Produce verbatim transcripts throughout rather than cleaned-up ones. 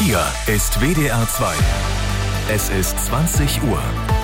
Hier ist W D R zwei. Es ist zwanzig Uhr.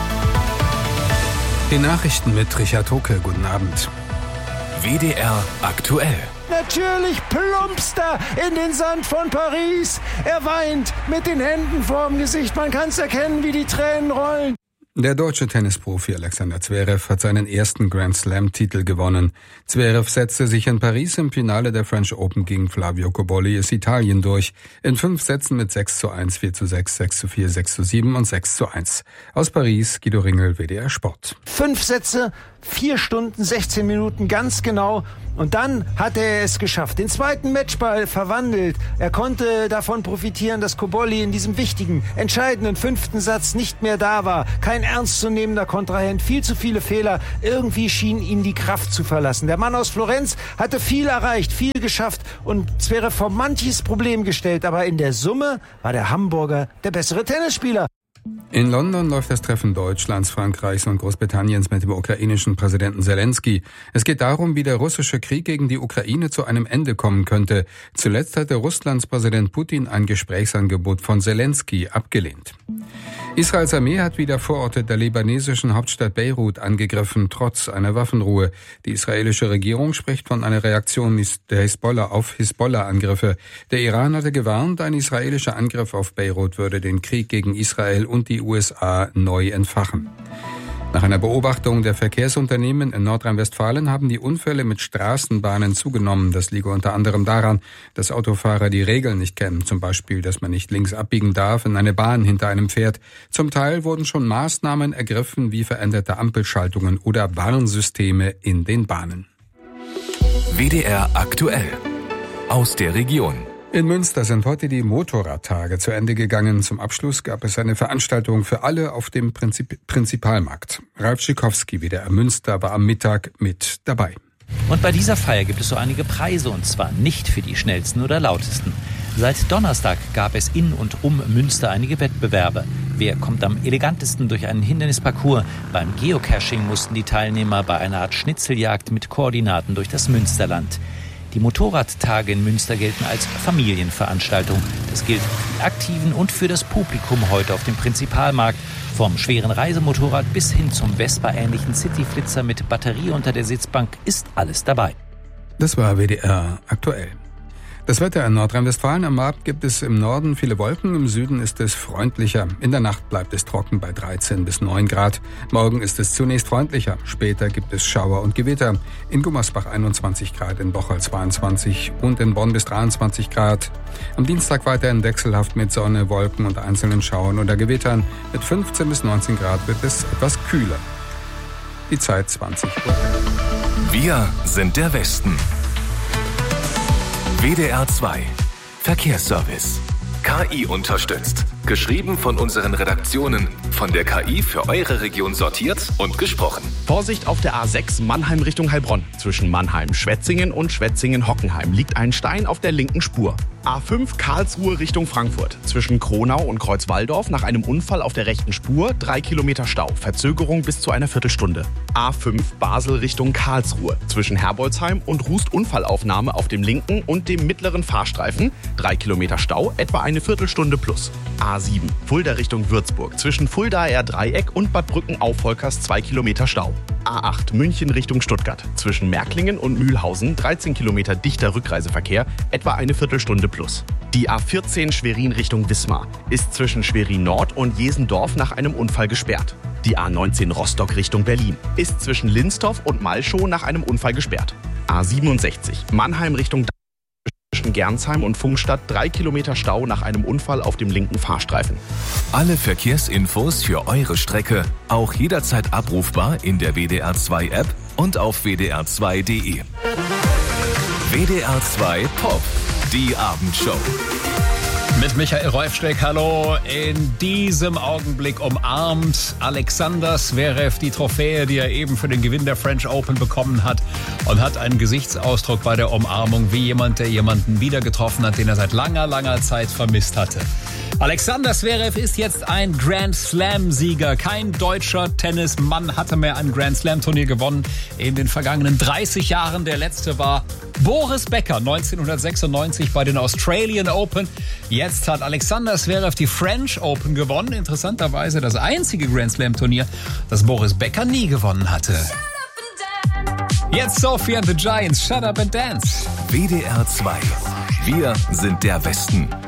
Die Nachrichten mit Richard Hocke. Guten Abend. W D R aktuell. Natürlich plumpst er in den Sand von Paris. Er weint mit den Händen vorm Gesicht. Man kann es erkennen, wie die Tränen rollen. Der deutsche Tennisprofi Alexander Zverev hat seinen ersten Grand-Slam-Titel gewonnen. Zverev setzte sich in Paris im Finale der French Open gegen Flavio Cobolli Italien durch. In fünf Sätzen mit sechs zu eins, vier zu sechs, sechs zu vier, sechs zu sieben und sechs zu eins. Aus Paris, Guido Ringel, W D R Sport. Fünf Sätze, vier Stunden, sechzehn Minuten, ganz genau. Und dann hat er es geschafft. Den zweiten Matchball verwandelt. Er konnte davon profitieren, dass Cobolli in diesem wichtigen, entscheidenden fünften Satz nicht mehr da war. Kein ernstzunehmender Kontrahent, viel zu viele Fehler. Irgendwie schien ihn die Kraft zu verlassen. Der Mann aus Florenz hatte viel erreicht, viel geschafft und Zverev vor manches Problem gestellt. Aber in der Summe war der Hamburger der bessere Tennisspieler. In London läuft das Treffen Deutschlands, Frankreichs und Großbritanniens mit dem ukrainischen Präsidenten Zelensky. Es geht darum, wie der russische Krieg gegen die Ukraine zu einem Ende kommen könnte. Zuletzt hatte Russlands Präsident Putin ein Gesprächsangebot von Zelensky abgelehnt. Israels Armee hat wieder Vororte der libanesischen Hauptstadt Beirut angegriffen, trotz einer Waffenruhe. Die israelische Regierung spricht von einer Reaktion der Hisbollah auf Hisbollah-Angriffe. Der Iran hatte gewarnt, ein israelischer Angriff auf Beirut würde den Krieg gegen Israel und die U S A neu entfachen. Nach einer Beobachtung der Verkehrsunternehmen in Nordrhein-Westfalen haben die Unfälle mit Straßenbahnen zugenommen. Das liege unter anderem daran, dass Autofahrer die Regeln nicht kennen. Zum Beispiel, dass man nicht links abbiegen darf, wenn eine Bahn hinter einem fährt. Zum Teil wurden schon Maßnahmen ergriffen, wie veränderte Ampelschaltungen oder Warnsysteme in den Bahnen. W D R aktuell. Aus der Region. In Münster sind heute die Motorradtage zu Ende gegangen. Zum Abschluss gab es eine Veranstaltung für alle auf dem Prinzip- Prinzipalmarkt. Ralf Schikowski, W D R Münster, war am Mittag mit dabei. Und bei dieser Feier gibt es so einige Preise, und zwar nicht für die schnellsten oder lautesten. Seit Donnerstag gab es in und um Münster einige Wettbewerbe. Wer kommt am elegantesten durch einen Hindernisparcours? Beim Geocaching mussten die Teilnehmer bei einer Art Schnitzeljagd mit Koordinaten durch das Münsterland. Die Motorradtage in Münster gelten als Familienveranstaltung. Das gilt für die Aktiven und für das Publikum heute auf dem Prinzipalmarkt. Vom schweren Reisemotorrad bis hin zum Vespa-ähnlichen Cityflitzer mit Batterie unter der Sitzbank ist alles dabei. Das war W D R aktuell. Das Wetter in Nordrhein-Westfalen: am Abend gibt es im Norden viele Wolken, im Süden ist es freundlicher. In der Nacht bleibt es trocken bei dreizehn bis neun Grad. Morgen ist es zunächst freundlicher, später gibt es Schauer und Gewitter. In Gummersbach einundzwanzig Grad, in Bocholt zweiundzwanzig und in Bonn bis dreiundzwanzig Grad. Am Dienstag weiterhin wechselhaft mit Sonne, Wolken und einzelnen Schauern oder Gewittern. Mit fünfzehn bis neunzehn Grad wird es etwas kühler. Die Zeit zwanzig Uhr. Wir sind der Westen. W D R zwei. Verkehrsservice. K I unterstützt. Geschrieben von unseren Redaktionen. Von der K I für eure Region sortiert und gesprochen. Vorsicht auf der A sechs Mannheim Richtung Heilbronn. Zwischen Mannheim-Schwetzingen und Schwetzingen-Hockenheim liegt ein Stein auf der linken Spur. A fünf Karlsruhe Richtung Frankfurt. Zwischen Kronau und Kreuzwaldorf nach einem Unfall auf der rechten Spur drei Kilometer Stau. Verzögerung bis zu einer Viertelstunde. A fünf Basel Richtung Karlsruhe. Zwischen Herbolzheim und Rust Unfallaufnahme auf dem linken und dem mittleren Fahrstreifen. drei Kilometer Stau, etwa eine Viertelstunde plus. A sieben Fulda Richtung Würzburg. Zwischen Fuldaer Dreieck und Bad Brücken-Auffolkers zwei Kilometer Stau. A acht München Richtung Stuttgart. Zwischen Märklingen und Mühlhausen dreizehn Kilometer dichter Rückreiseverkehr, etwa eine Viertelstunde plus. Die A vierzehn Schwerin Richtung Wismar ist zwischen Schwerin Nord und Jesendorf nach einem Unfall gesperrt. Die A neunzehn Rostock Richtung Berlin ist zwischen Linsdorf und Malchow nach einem Unfall gesperrt. A siebenundsechzig Mannheim Richtung zwischen Gernsheim und Pfungstadt drei Kilometer Stau nach einem Unfall auf dem linken Fahrstreifen. Alle Verkehrsinfos für eure Strecke auch jederzeit abrufbar in der W D R zwei App und auf w d r zwei punkt d e. W D R zwei Pop, die Abendshow. Mit Michael Reufsteck, hallo. In diesem Augenblick umarmt Alexander Zverev die Trophäe, die er eben für den Gewinn der French Open bekommen hat, und hat einen Gesichtsausdruck bei der Umarmung wie jemand, der jemanden wieder getroffen hat, den er seit langer, langer Zeit vermisst hatte. Alexander Zverev ist jetzt ein Grand Slam-Sieger. Kein deutscher Tennismann hatte mehr ein Grand Slam-Turnier gewonnen in den vergangenen dreißig Jahren. Der letzte war Boris Becker neunzehnhundertsechsundneunzig bei den Australian Open. Jetzt hat Alexander Zverev die French Open gewonnen. Interessanterweise das einzige Grand Slam Turnier, das Boris Becker nie gewonnen hatte. Jetzt Sophie and the Giants, Shut Up and Dance. W D R zwei. Wir sind der Westen.